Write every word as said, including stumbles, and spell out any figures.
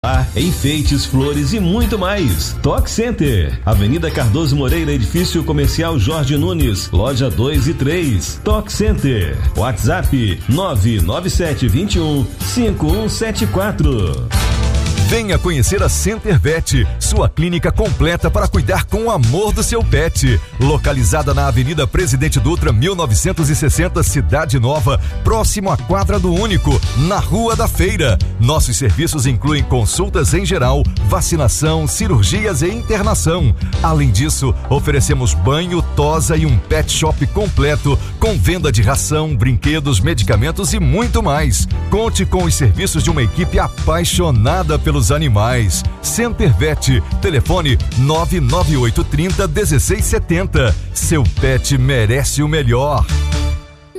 enfeites, flores e muito mais. Toque Center, Avenida Cardoso Moreira, Edifício Comercial Jorge Nunes, loja dois e três. Toque Center, WhatsApp nove nove sete dois um cinco um sete quatro. Venha conhecer a Center Vet, sua clínica completa para cuidar com amor do seu pet. Localizada na Avenida Presidente Dutra, mil novecentos e sessenta, Cidade Nova, próximo à Quadra do Único, na Rua da Feira. Nossos serviços incluem consultas em geral, vacinação, cirurgias e internação. Além disso, oferecemos banho, tosa e um pet shop completo, com venda de ração, brinquedos, medicamentos e muito mais. Conte com os serviços de uma equipe apaixonada pelos animais. Center Vet, telefone nove nove oito três zero um seis sete zero. Seu pet merece o melhor.